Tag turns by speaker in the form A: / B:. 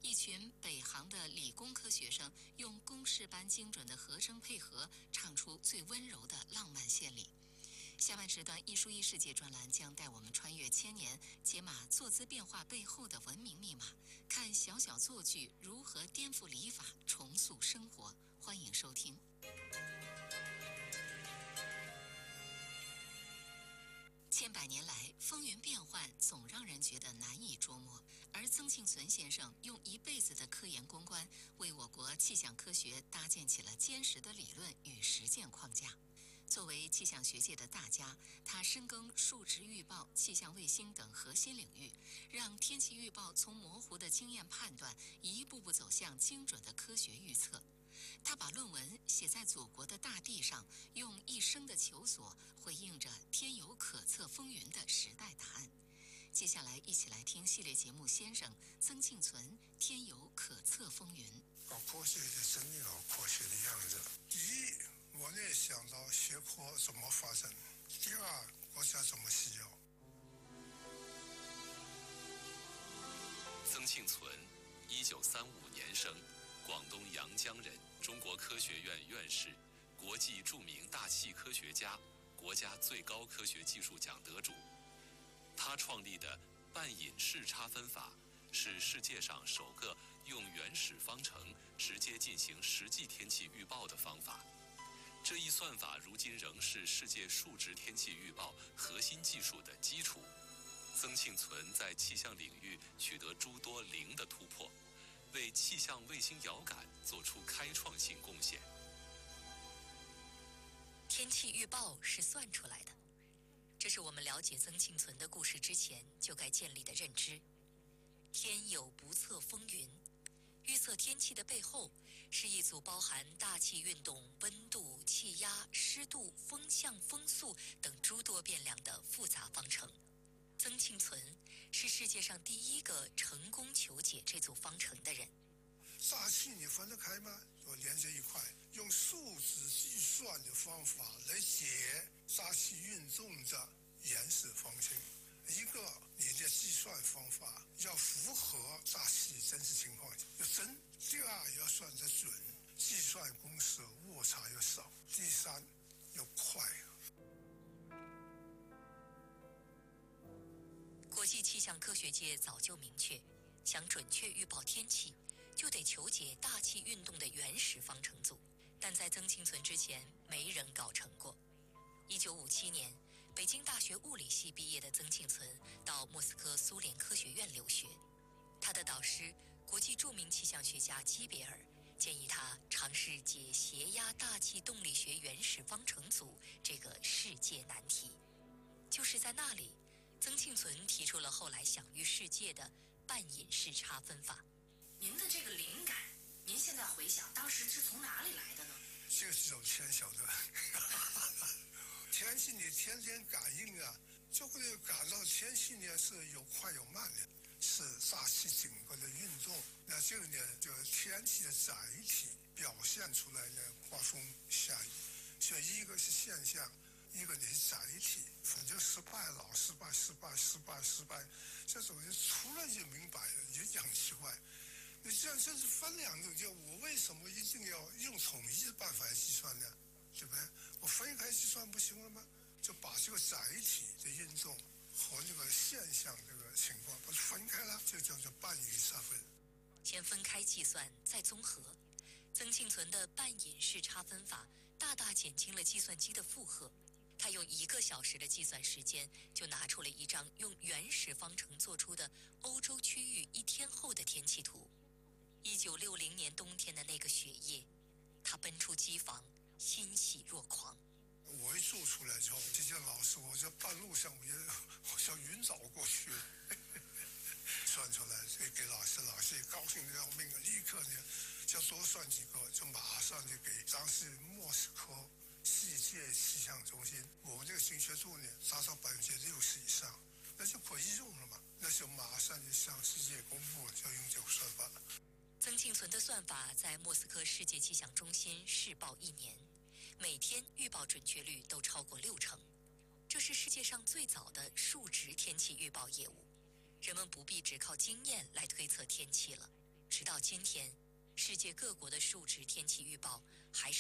A: 一群北航的理工科学生用公式般精准的和声配合，唱出最温柔的浪漫献礼。下半时段艺术异世界专栏将带我们穿越千年，解码坐姿变化背后的文明密码，看小小作剧如何颠覆礼法，重塑生活。欢迎收听。千百年来，风云变幻，总让人觉得难以捉摸。而曾庆存先生用一辈子的科研攻关，为我国气象科学搭建起了坚实的理论与实践框架。作为气象学界的大家，他深耕数值预报、气象卫星等核心领域，让天气预报从模糊的经验判断，一步步走向精准的科学预测。他把论文写在祖国的大地上，用一生的求索回应着天有可测风云的时代答案。接下来一起来听系列节目先生曾庆存天有可测风云。
B: 搞科学就真的搞科学的样子。第一，我也想到学科怎么发生；第二，国家怎么需要。
C: 曾庆存，1935年生，广东阳江人，中国科学院院士，国际著名大气科学家，国家最高科学技术奖得主。他创立的半隐式差分法是世界上首个用原始方程直接进行实际天气预报的方法。这一算法如今仍是世界数值天气预报核心技术的基础。曾庆存在气象领域取得诸多零的突破，为气象卫星遥感做出开创性贡献。
D: 天气预报是算出来的，这是我们了解曾庆存的故事之前就该建立的认知。天有不测风云，预测天气的背后是一组包含大气运动、温度、气压、湿度、风向、风速等诸多变量的复杂方程。曾庆存是世界上第一个成功求解这组方程的人。
B: 大气你分得开吗？我连在一块，用数值计算的方法来解大气运动的原始方程。一个，你的计算方法要符合大气真实情况，要真；第二，要算得准，计算公式误差要少；第三，要快。
D: 国际气象科学界早就明确，想准确预报天气，就得求解大气运动的原始方程组。但在曾庆存之前，没人搞成过。1957年，北京大学物理系毕业的曾庆存到莫斯科苏联科学院留学。他的导师，国际著名气象学家基别尔，建议他尝试解斜压大气动力学原始方程组这个世界难题。就是在那里，曾庆存提出了后来享誉世界的半隐式差分法。
E: 您的这个灵感，您现在回想当时是从哪里来的呢？
B: 这个是有天晓得。天气你天天感应啊，就会感到天气呢是有快有慢的，是大气整个的运动。那这个呢，就天气的载体表现出来呢，刮风下雨。所以一个是现象，一个呢是载体。反正失败老失败，这种人出来就明白了，也讲奇怪。你这样真是分两种，就我为什么一定要用统一的办法来计算呢？对不对？我分开计算不行了吗？就把这个载体的运动和这个现象这个情况把它分开了，这叫做半隐差分。
D: 先分开计算，再综合。曾庆存的半隐式差分法大大减轻了计算机的负荷。他用1个小时的计算时间，就拿出了一张用原始方程做出的欧洲区域1天后的天气图。1960年冬天的那个雪夜，他奔出机房，欣喜若狂。
B: 我一做出来之后，这些老师，我在半路上我就晕倒过去了。算出来，所以给老师也高兴的要命了，立刻呢就多算几个，就马上就给当时莫斯科世界气象中心，我们这个精确度呢达到60%以上，那就可以用了嘛，那就马上就向世界公布，就用这个算法了。
D: 曾庆存的算法在莫斯科世界气象中心试报1年，每天预报准确率都超过60%，这是世界上最早的数值天气预报业务。人们不必只靠经验来推测天气了，只直到今天，世界各国的数值天气预报还是